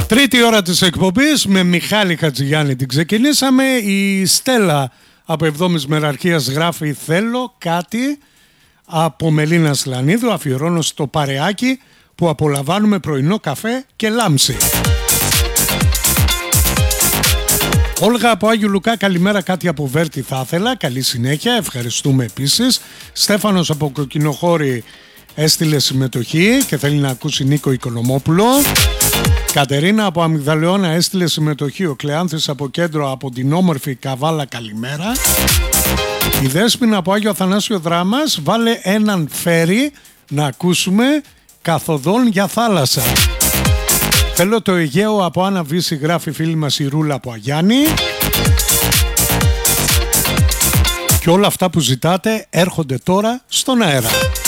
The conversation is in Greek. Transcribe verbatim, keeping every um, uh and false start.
Τρίτη ώρα της εκπομπής με Μιχάλη Χατζηγιάννη την ξεκινήσαμε. Η Στέλλα από Εβδόμης Μεραρχίας γράφει «Θέλω κάτι» από Μελίνα Σλανίδου. Αφιερώνω στο παρεάκι που απολαμβάνουμε πρωινό καφέ και λάμψη. Όλγα από Άγιο Λουκά, καλημέρα, κάτι από Βέρτη θα ήθελα. Καλή συνέχεια, ευχαριστούμε επίσης. Στέφανος από Κοκκινοχώρη έστειλε συμμετοχή και θέλει να ακούσει Νίκο Οικονομόπουλο. Κατερίνα από Αμυγδαλαιώνα έστειλε συμμετοχή. Ο Κλεάνθης από Κέντρο από την όμορφη Καβάλα, καλημέρα. Η Δέσποινα από Άγιο Αθανάσιο Δράμας, βάλε έναν φέρι να ακούσουμε καθοδόν για θάλασσα. Θέλω το Αιγαίο από Άννα Βύση, γράφει φίλη μας η Ρούλα από Αγιάννη. Και όλα αυτά που ζητάτε έρχονται τώρα στον αέρα.